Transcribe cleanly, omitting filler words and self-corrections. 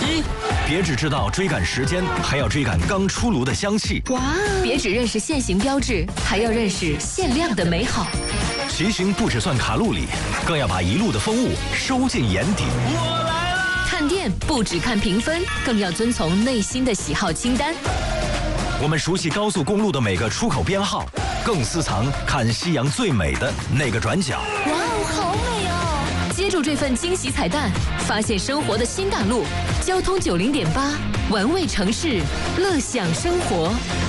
一，别只知道追赶时间，还要追赶刚出炉的香气。 哇！别只认识限行标志，还要认识限量的美好。 骑行不只算卡路里，更要把一路的风物收进眼底。 我来了！ 看店不只看评分，更要遵从内心的喜好清单。 我们熟悉高速公路的每个出口编号，更私藏看夕阳最美的那个转角。 哇哦，好美哦！接住这份惊喜彩蛋，发现生活的新大陆。交通90.8，玩味城市，乐享生活。